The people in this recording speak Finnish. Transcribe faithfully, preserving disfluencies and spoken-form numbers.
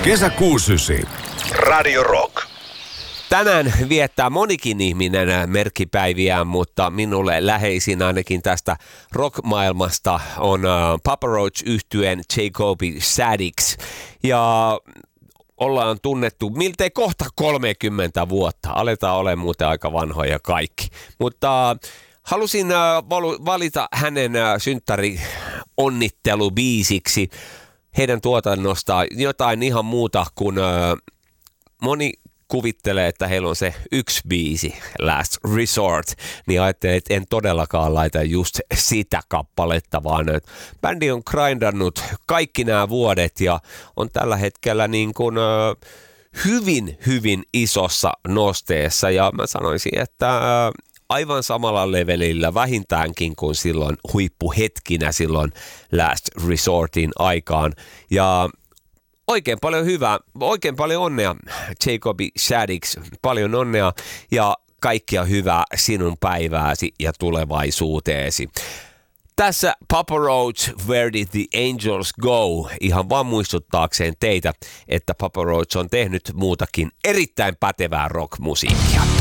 Kesäkuusysi. Radio Rock. Tänään viettää monikin ihminen merkkipäiviään, mutta minulle läheisin ainakin tästä rock-maailmasta on uh, Papa Roach-yhtyeen Jacoby Shaddix. Ja ollaan tunnettu miltei kohta kolmekymmentä vuotta. Aletaan olemaan muuten aika vanhoja kaikki. Mutta uh, halusin uh, valita hänen uh, synttäri onnittelubiisiksi heidän tuotannosta jotain ihan muuta kuin uh, moni kuvittelee, että heillä on se yksi biisi, Last Resort, niin ajattelin, että en todellakaan laita just sitä kappaletta, vaan bändi on grindannut kaikki nämä vuodet ja on tällä hetkellä niin kuin, ö, hyvin, hyvin isossa nosteessa ja mä sanoisin, että ö, aivan samalla levelillä vähintäänkin kuin silloin huippuhetkinä silloin Last Resortin aikaan ja Oikein paljon hyvää, oikein paljon onnea Jacoby Shaddix, paljon onnea ja kaikkia hyvää sinun päivääsi ja tulevaisuuteesi. Tässä Papa Roach, Where Did the Angels Go? Ihan vaan muistuttaakseen teitä, että Papa Roach on tehnyt muutakin erittäin pätevää rockmusiikkia.